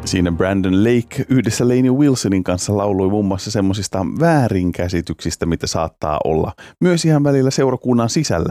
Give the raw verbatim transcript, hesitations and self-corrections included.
Siinä Brandon Lake yhdessä Lainey Wilsonin kanssa lauloi muun muassa semmoisista väärinkäsityksistä, mitä saattaa olla myös ihan välillä seurakunnan sisällä